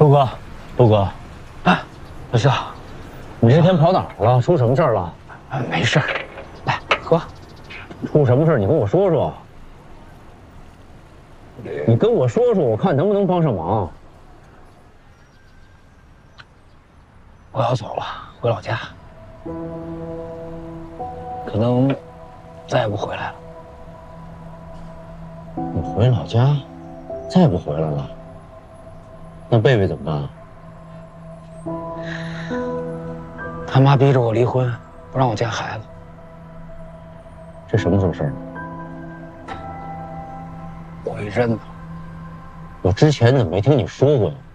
周哥，周哥， 哎，老肖， 你这天跑哪儿了？出什么事儿了？ 没事儿，来喝。 出什么事儿？你跟我说说。你跟我说说，我看能不能帮上忙。 我要走了，回老家，可能再也不回来了。 你回老家，再不回来了，那贝贝怎么办？ 他妈逼着我离婚，不让我见孩子。 这什么时候事儿？ 过一阵子， 我之前怎么没听你说过呀？